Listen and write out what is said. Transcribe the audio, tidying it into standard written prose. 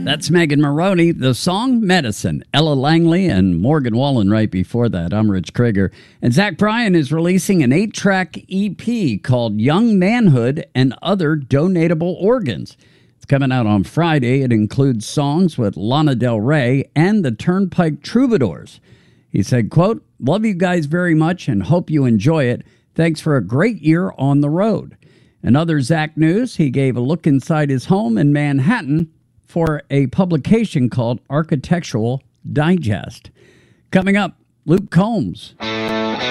That's Megan Maroney. The song Medicine. Ella Langley and Morgan Wallen right before that. I'm Rich Krieger. And Zach Bryan is releasing an 8-track EP called Young Manhood and Other Donatable Organs. It's coming out on Friday. It includes songs with Lana Del Rey and the Turnpike Troubadours. He said, quote, "Love you guys very much and hope you enjoy it. Thanks for a great year on the road." In other Zach news, he gave a look inside his home in Manhattan for a publication called Architectural Digest. Coming up, Luke Combs.